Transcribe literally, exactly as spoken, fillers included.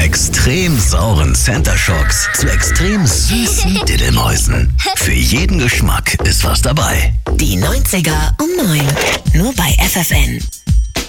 extrem sauren Center Shocks zu extrem süßen Diddelmäusen. Für jeden Geschmack ist was dabei. Die neunziger um neun. Nur bei F F N.